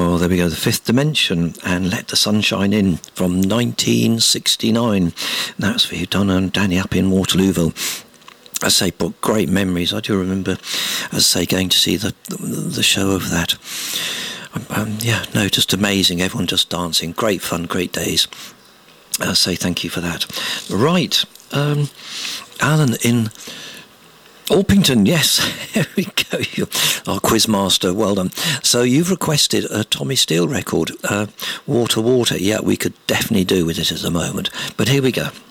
Oh, there we go, The Fifth Dimension and Let the Sunshine In from 1969. That's for you, Donna and Danny up in Waterlooville. I say, but great memories. I do remember, as I say, going to see the show of that. Just amazing. Everyone just dancing. Great fun, great days. I say thank you for that. Right, Alan in Orpington, yes, there we go, our quiz master, well done. So you've requested a Tommy Steele record, Water, Water. Yeah, we could definitely do with it at the moment, but here we go.